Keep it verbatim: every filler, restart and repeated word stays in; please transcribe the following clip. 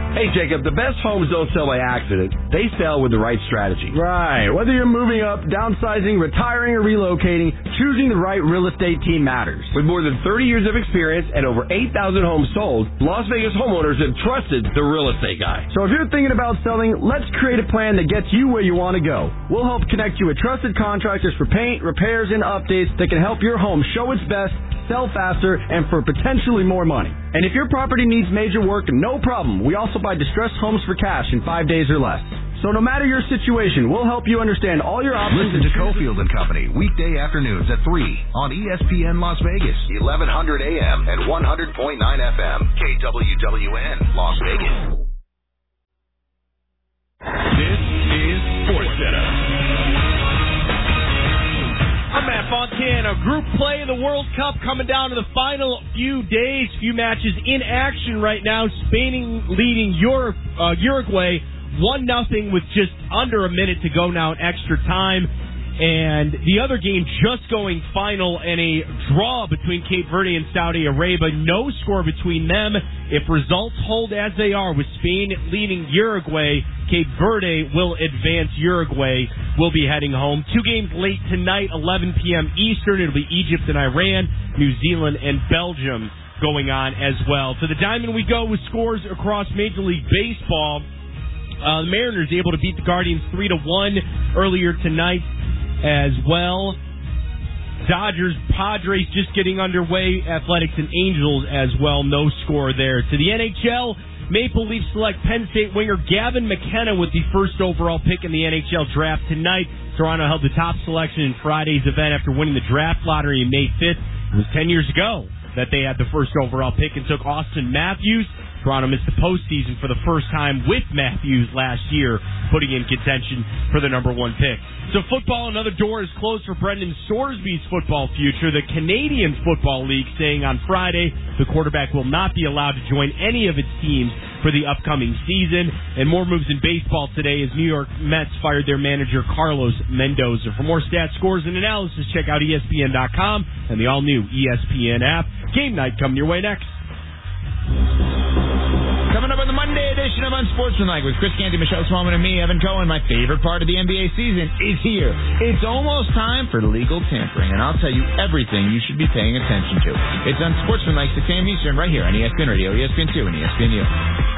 Hey, Jacob, the best homes don't sell by accident. They sell with the right strategy. Right. Whether you're moving up, downsizing, retiring, or relocating, choosing the right real estate team matters. With more than thirty years of experience and over eight thousand homes sold, Las Vegas homeowners have trusted the real estate guy. So if you're thinking about selling, let's create a plan that gets you where you want to go. We'll help connect you with trusted contractors for paint, repairs, and updates that can help your home show its best, sell faster, and for potentially more money. And if your property needs major work, no problem. We also buy distressed homes for cash in five days or less. So no matter your situation, we'll help you understand all your options. Listen to Cofield and Company weekday afternoons at three on E S P N Las Vegas, eleven hundred A M and one hundred point nine F M, K W W N Las Vegas. This is SportsCenter. I'm Matt Fontana. Group play of the World Cup coming down to the final few days, few matches in action right now. Spain leading Europe, uh, Uruguay one nothing with just under a minute to go now in extra time. And the other game just going final and a draw between Cape Verde and Saudi Arabia. No score between them. If results hold as they are with Spain leading Uruguay, Cape Verde will advance. Uruguay will be heading home. Two games late tonight, eleven p.m. Eastern. It'll be Egypt and Iran, New Zealand and Belgium going on as well. To the diamond we go with scores across Major League Baseball. Uh, the Mariners able to beat the Guardians three to one earlier tonight as well. Dodgers, Padres just getting underway. Athletics and Angels as well. No score there. To the N H L, Maple Leafs select Penn State winger Gavin McKenna with the first overall pick in the N H L draft tonight. Toronto held the top selection in Friday's event after winning the draft lottery on May fifth. It was ten years ago that they had the first overall pick and took Austin Matthews. Toronto missed the postseason for the first time with Matthews last year, putting in contention for the number one pick. So football, another door is closed for Brendan Sorsby's football future. The Canadian Football League saying on Friday the quarterback will not be allowed to join any of its teams for the upcoming season. And more moves in baseball today as New York Mets fired their manager Carlos Mendoza. For more stats, scores, and analysis, check out E S P N dot com and the all-new E S P N app. Game night coming your way next. Coming up on the Monday edition of Unsportsmanlike with Chris Canty, Michelle Smallman, and me, Evan Cohen. My favorite part of the N B A season is here. It's almost time for legal tampering, and I'll tell you everything you should be paying attention to. It's Unsportsmanlike, six a.m. Eastern, right here on E S P N Radio, E S P N two, and E S P N U.